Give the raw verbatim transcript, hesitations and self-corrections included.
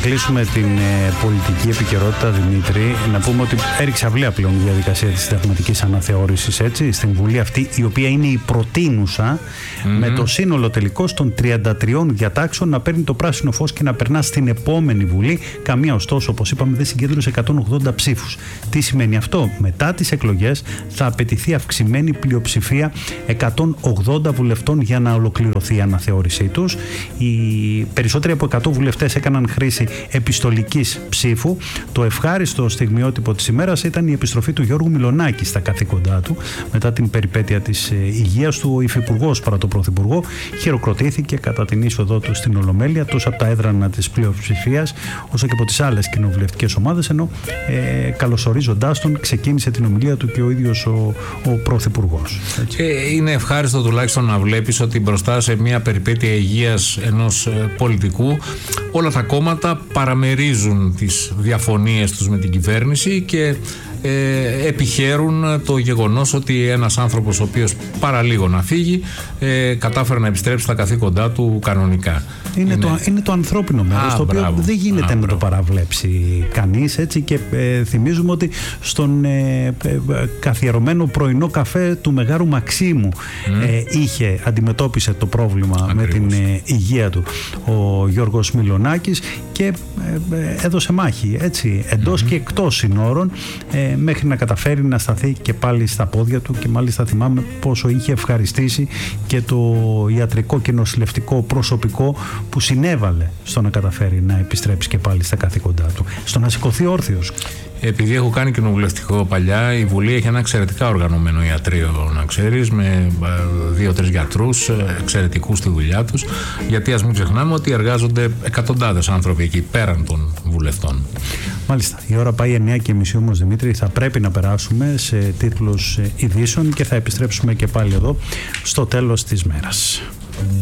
κλείσουμε την ε, πολιτική επικαιρότητα, Δημήτρη, να πούμε ότι έριξε αυλαία πλέον η διαδικασία της συνταγματικής αναθεώρησης, έτσι, στην Βουλή αυτή, η οποία είναι η προτείνουσα, mm-hmm. με το σύνολο τελικώς των τριάντα τριών διατάξεων να παίρνει το πράσινο φως και να περνά στην επόμενη Βουλή. Καμία, ωστόσο, όπως είπαμε, δεν συγκέντρωσε εκατόν ογδόντα ψήφους. Τι σημαίνει αυτό? Μετά τις εκλογές θα απαιτηθεί αυξημένη πλειοψηφία εκατόν ογδόντα βουλευτών για να ολοκληρωθεί η αναθεώρησή τους. Οι περισσότεροι από εκατό βουλευτές έκαναν χρήση επιστολικής ψήφου. Το ευχάριστο στιγμιότυπο της ημέρας ήταν η επιστροφή του Γιώργου Μιλονάκη στα καθήκοντά του. Μετά την περιπέτεια της υγείας του, ο υφυπουργός παρά τον πρωθυπουργό χειροκροτήθηκε κατά την είσοδό του στην Ολομέλεια, τόσο από τα έδρανα της πλειοψηφίας όσο και από τις άλλες κοινοβουλευτικές ομάδες, ενώ ε, καλωσορίζοντάς τον ξεκίνησε την ομιλία του και ο ίδιος ο, ο πρωθυπουργός. Ε, είναι ευχάριστο τουλάχιστον να βλέπεις ότι μπροστά σε μια περιπέτεια υγείας ενός ε, πολιτικού όλα τα κόμματα παραμερίζουν τις διαφωνίες τους με την κυβέρνηση και Ε, επιχαίρουν το γεγονός ότι ένας άνθρωπος ο οποίος παραλίγο να φύγει ε, κατάφερε να επιστρέψει στα καθήκοντά του κανονικά. Είναι, είναι... Το, είναι το ανθρώπινο μέρος, το οποίο μπράβο. δεν γίνεται Α, να μπράβο. το παραβλέψει κανείς, έτσι, και ε, θυμίζουμε ότι στον ε, ε, καθιερωμένο πρωινό καφέ του Μεγάρου Μαξίμου mm. ε, είχε, αντιμετώπισε το πρόβλημα Ακριβώς. με την ε, υγεία του ο Γιώργος Μιλονάκης και ε, ε, έδωσε μάχη, έτσι, εντός mm. και εκτός συνόρων, ε, μέχρι να καταφέρει να σταθεί και πάλι στα πόδια του, και μάλιστα θυμάμαι πόσο είχε ευχαριστήσει και το ιατρικό και νοσηλευτικό προσωπικό που συνέβαλε στο να καταφέρει να επιστρέψει και πάλι στα καθήκοντά του, στο να σηκωθεί όρθιος. Επειδή έχω κάνει κοινοβουλευτικό παλιά, η Βουλή έχει ένα εξαιρετικά οργανωμένο ιατρείο, να ξέρεις, με δύο-τρεις γιατρούς εξαιρετικούς στη δουλειά τους, γιατί ας μην ξεχνάμε ότι εργάζονται εκατοντάδες άνθρωποι εκεί πέραν των βουλευτών. Μάλιστα. Η ώρα πάει εννιά και μισή όμως, Δημήτρη. Θα πρέπει να περάσουμε σε τίτλους ειδήσεων και θα επιστρέψουμε και πάλι εδώ στο τέλος της μέρας.